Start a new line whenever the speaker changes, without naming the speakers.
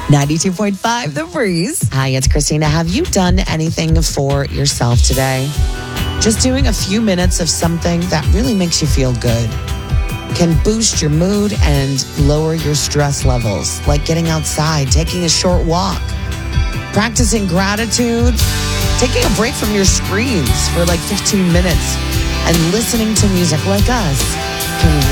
92.5 The Breeze. Hi, it's Christina. Have you done anything for yourself today? Just doing a few minutes of something that really makes you feel good can boost your mood and lower your stress levels, like getting outside, taking a short walk, practicing gratitude, taking a break from your screens for like 15 minutes, and listening to music like us can